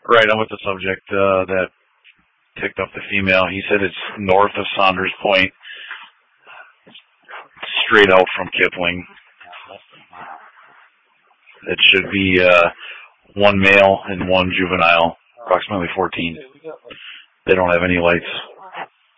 Right, I'm with the subject that picked up the female. He said it's north of Saunders Point, straight out from Kipling. It should be one male and one juvenile, approximately 14. They don't have any lights.